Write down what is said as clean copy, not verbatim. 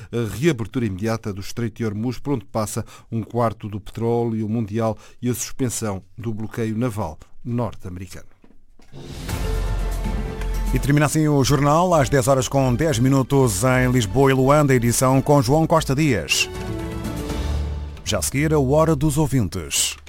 a reabertura imediata do Estreito de Hormuz, por onde passa um quarto do petróleo mundial, e a suspensão do bloqueio naval norte-americano. E termina assim o jornal, às 10 horas com 10 minutos em Lisboa e Luanda, edição com João Costa Dias. Já a seguir, a Hora dos Ouvintes.